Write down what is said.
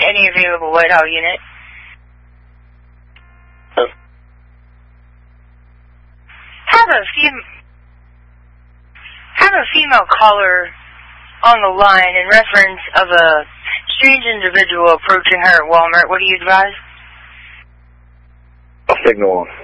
any available Whitehall unit. Have a female caller on the line in reference of a strange individual approaching her at Walmart. What do you advise? I'll signal off.